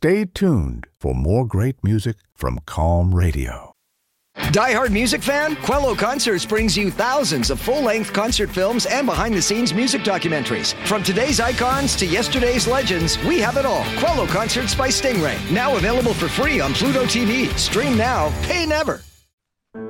Stay tuned for more great music from Calm Radio. Die-hard music fan? Quello Concerts brings you thousands of full-length concert films and behind-the-scenes music documentaries. From today's icons to yesterday's legends, we have it all. Quello Concerts by Stingray. Now available for free on Pluto TV. Stream now, pay never.